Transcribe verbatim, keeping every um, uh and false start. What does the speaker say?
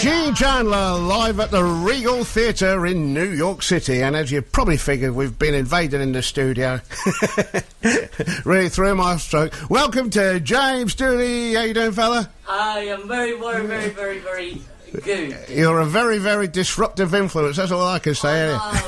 Gene Chandler live at the Regal Theatre in New York City, and as you probably figured, we've been invaded in the studio. Really threw my stroke. Welcome to James Dooley. How you doing, fella? I am very, very, very, very, very good. You're a very, very disruptive influence. That's all I can say. Oh,